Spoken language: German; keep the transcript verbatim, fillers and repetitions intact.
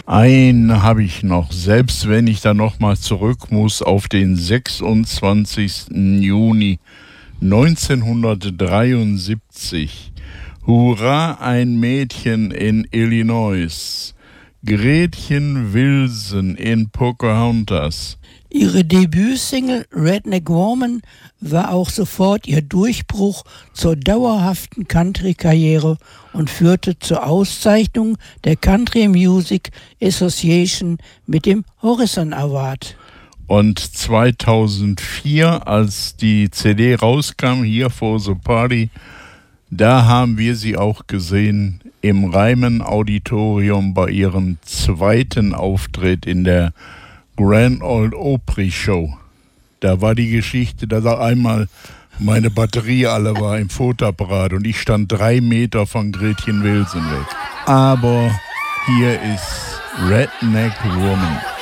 Einen habe ich noch, selbst wenn ich da nochmal zurück muss auf den sechsundzwanzigsten Juni neunzehnhundertdreiundsiebzig. Hurra, ein Mädchen in Illinois. Gretchen Wilson in Pocahontas. Ihre Debütsingle Redneck Woman war auch sofort ihr Durchbruch zur dauerhaften Country-Karriere und führte zur Auszeichnung der Country Music Association mit dem Horizon Award. Und zweitausendvier, als die C D rauskam, Here for the Party, da haben wir sie auch gesehen im Ryman Auditorium bei ihrem zweiten Auftritt in der Grand Ole Opry Show. Da war die Geschichte, dass einmal meine Batterie alle war im Fotoapparat und ich stand drei Meter von Gretchen Wilson weg. Aber hier ist Redneck Woman.